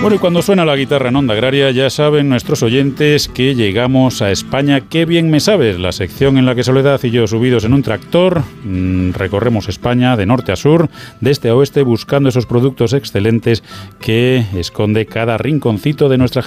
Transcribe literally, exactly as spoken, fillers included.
Bueno, y cuando suena la guitarra en Onda Agraria, ya saben nuestros oyentes que llegamos a España. ¡Qué bien me sabes! La sección en la que Soledad y yo, subidos en un tractor, mmm, recorremos España de norte a sur, de este a oeste, buscando esos productos excelentes que esconde cada rinconcito de nuestra